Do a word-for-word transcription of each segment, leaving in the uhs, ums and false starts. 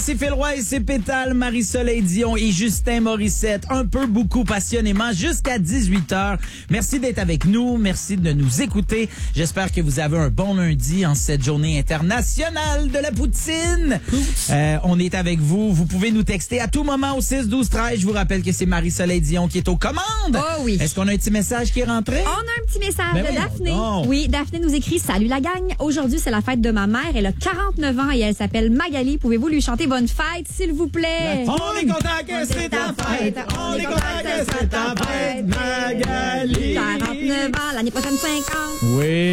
C'est Phil Roy, c'est Pétale, Marie-Soleil Dion et Justin Morissette, un peu beaucoup passionnément jusqu'à dix-huit heures. Merci d'être avec nous, merci de nous écouter. J'espère que vous avez un bon lundi en cette journée internationale de la poutine. Euh, on est avec vous, vous pouvez nous texter à tout moment au six douze treize. Je vous rappelle que c'est Marie-Soleil Dion qui est aux commandes. Oh oui. Est-ce qu'on a un petit message qui est rentré? On a un petit message Ben de oui, Daphné. non. Oui, Daphné nous écrit « Salut la gang, aujourd'hui c'est la fête de ma mère, elle a quarante-neuf ans et elle s'appelle Magali. Pouvez-vous lui chanter bonne fête, s'il vous plaît? » On est content que c'est ta fête, on est content que c'est ta fête, Magali. quarante-neuf ans, l'année prochaine cinquante.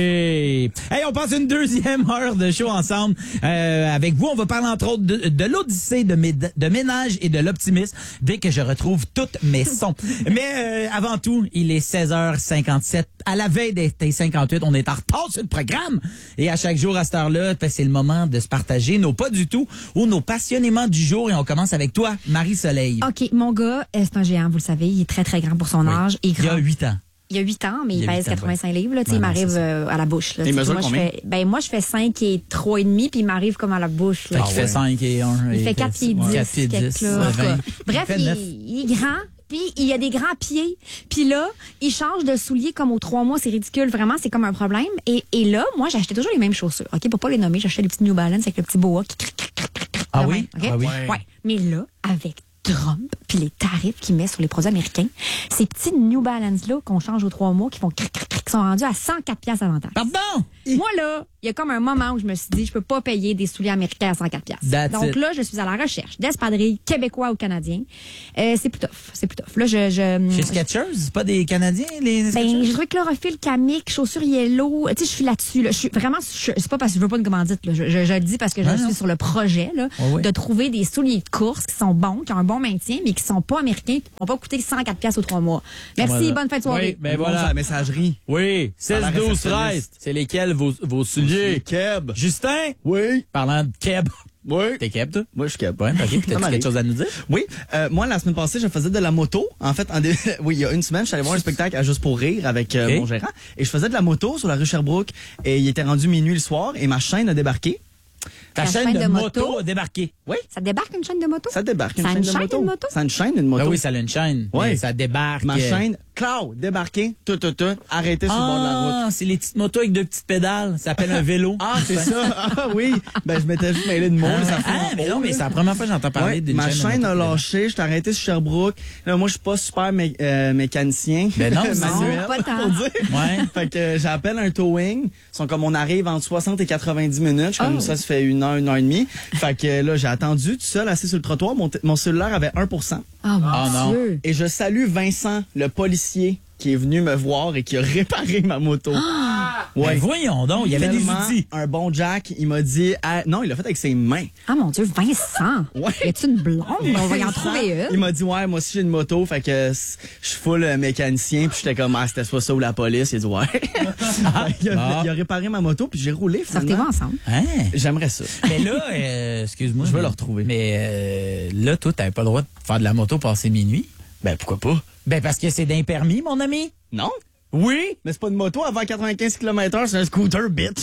Oui. Hey, on passe une deuxième heure de show ensemble. Euh, avec vous, on va parler entre autres de, de l'Odyssée de, mé- de ménage et de l'optimisme dès que je retrouve toutes mes sons. Mais euh, avant tout, il est seize heures cinquante-sept. À la veille d'été cinquante-huit, on est en retard sur le programme. Et à chaque jour, à cette heure-là, ben, c'est le moment de se partager nos pas du tout ou nos passionnément du jour. Et on commence avec toi, Marie-Soleil. OK, mon gars, euh, c'est un géant, vous le savez, il est très, très grand pour son Oui. âge. Et Il y grand. a huit ans. Il y a huit ans, mais Il il, y a pèse huit ans, quatre-vingt-cinq ouais. livres. Là, tu sais, Ouais, il non, m'arrive c'est ça. euh, à la bouche. Là, Il Tu sais, mesure moi, je combien? fais, ben, moi, je fais cinq et trois et demi, puis il m'arrive comme à la bouche. Là. Fait qu'il fait cinq et un. Il fait quatre pieds dix. quatre pieds dix. Là, en tout cas. Bref, il fait il, neuf. il est grand. Puis il a des grands pieds. Puis là, il change de souliers comme aux trois mois. C'est ridicule. Vraiment, c'est comme un problème. Et, et là, moi, j'achetais toujours les mêmes chaussures. OK, pour pas les nommer, j'achetais les petites New Balance avec le petit boa qui cric, cric, cric, cric, cric, Ah de oui? même, OK? Ah oui? Ouais. Mais là, avec Trump, puis les tarifs qu'il met sur les produits américains, ces petits New Balance-là qu'on change aux trois mois, qui font cric, cric, cric, qui sont rendus à cent quatre piastres avantage. Pardon? Moi, là, il y a comme un moment où je me suis dit, je peux pas payer des souliers américains à cent quatre piastres. That's Donc it. là, je suis à la recherche d'espadrilles québécois ou canadiens. Euh, c'est plus tough. C'est plus tough. Là, je, je, Chez Skechers, c'est pas des Canadiens, les ben, Skechers? j'ai trouvé chlorophylle, camique, chaussures yellow. Tu sais, je suis là-dessus, là. Je suis vraiment, je- c'est pas parce que je veux pas une commandite, là. Je, je, je le dis parce que je Ah, non. suis sur le projet, là, Ouais, ouais. de trouver des souliers de course qui sont bons, qui ont un bon maintien, mais qui sont pas américains, qui vont pas coûter cent quatre piastres aux trois mois. Merci, Voilà. bonne fête de soirée. Oui, ben Bon, voilà. c'est la messagerie. Oui, seize, À la douze, réceptionniste. treize. C'est lesquels vos, vos souliers? Keb. Justin? Oui. Parlant de Keb. Oui. T'es Keb, toi? Moi, je suis Keb. Ouais, ok. Puis Ça t'as-tu m'arrive. quelque chose à nous dire? Oui. Euh, moi, la semaine passée, je faisais de la moto. En fait, en dé... oui, il y a une semaine, je suis allé voir un spectacle à Juste pour rire avec euh, Ok. mon gérant. Et je faisais de la moto sur la rue Sherbrooke. Et il était rendu minuit le soir et ma chaîne a débarqué. Ta La chaîne, chaîne de, de moto, moto a débarqué. Oui. Ça débarque une chaîne de moto? Ça débarque, une Ça a chaîne une de chaîne, moto. une moto? Ça a une chaîne, une moto. Ben oui, ça a une chaîne. Ouais. Mais ça débarque. Ma euh, chaîne, Cloud, débarqué, tout, tout, tout, arrêté sur le bord de la route. Ah, c'est les petites motos avec deux petites pédales. Ça s'appelle un vélo. Ah, c'est ça. Ah oui. Ben, je m'étais juste mêlé de mots. Ah, ça fait ah, un mais mot, non, mais là. c'est la première fois que j'entends parler Ouais, d'une ma chaîne. de chaîne a moto. lâché, j'étais arrêté sur Sherbrooke. Là, moi, je suis pas super mé- euh, mécanicien. Ben non, c'est manuel, non, pas tant. pour dire. Ouais. Fait que euh, j'appelle un towing. Ils sont comme on arrive entre soixante et quatre-vingt-dix minutes. Je suis comme Oh. ça, ça fait une heure, une heure et demie. Fait que euh, là, j'ai attendu tout seul, assis sur le trottoir. Mon, t- mon cellulaire avait un pour cent. Oh mon Ah, non. Dieu. Et je salue Vincent, le policier, qui est venu me voir et qui a réparé ma moto. Ben voyons donc, il y avait des Tellement outils. Un bon Jack, il m'a dit, ah, non, il l'a fait avec ses mains. Ah mon Dieu, Vincent. Ouais. Y a-tu une blonde? On va y en trouver Il une. m'a dit, ouais, moi aussi j'ai une moto, fait que euh, c- je suis full euh, mécanicien, puis j'étais comme, ah, c'était pas ça ou la police. Il a dit, ouais. il, a, bon. il a réparé ma moto, puis j'ai roulé Sortez-vous finalement. ensemble. Hein? J'aimerais ça. Mais là, euh, excuse-moi. Je vais mais- le retrouver. Mais euh, là, toi, t'avais pas le droit de faire de la moto passer minuit. Ben, pourquoi pas? Ben parce que c'est d'un permis, mon ami. Non? Oui. Mais c'est pas une moto avant quatre-vingt-quinze kilomètres heure, c'est un scooter, bitch.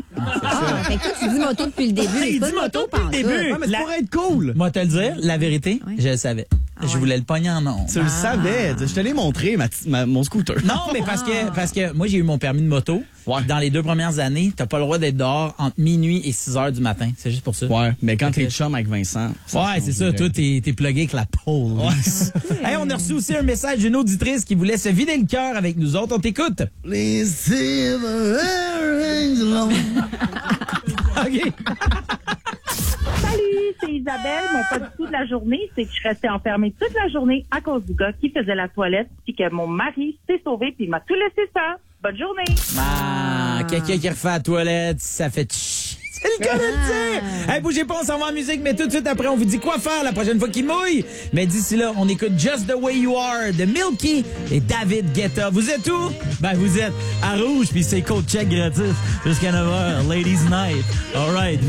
Ah, fait que toi, tu dis moto depuis le début. mais Il c'est pas dit une moto depuis pantoute. le début. Ouais, mais c'est La- pour être cool. Moi, te le dire, la vérité, Oui. je le savais. Ah je ouais. voulais le pogner en nom. Tu le savais. Je te l'ai montré, ma, petite- ma- mon scooter. Non, mais parce que parce que moi j'ai eu mon permis de moto. Ouais. Dans les deux premières années, t'as pas le droit d'être dehors entre minuit et six heures du matin. C'est juste pour ça. Ouais, mais quand Ok. t'es chum avec Vincent. Ouais, change c'est ça. direct. Toi, t'es, t'es plugué avec la police. Hey, on a reçu aussi un message d'une auditrice qui voulait se vider le cœur avec nous autres. On t'écoute. Les silver rings long. OK. Salut, c'est Isabelle, mais pas du tout de la journée. C'est que je restais enfermée toute la journée à cause du gars qui faisait la toilette, puis que mon mari s'est sauvé, puis il m'a tout laissé ça. Bonne journée. Ah, quelqu'un qui refait la toilette, ça fait tch. C'est le cas de le dire. Hey, bougez pas, on s'en va en musique, mais tout de suite après, on vous dit quoi faire la prochaine fois qu'il mouille. Mais d'ici là, on écoute Just the Way You Are de Milky et David Guetta. Vous êtes où? Ben, vous êtes à Rouge, puis c'est code check gratis jusqu'à neuf heures. Ladies Night. All right.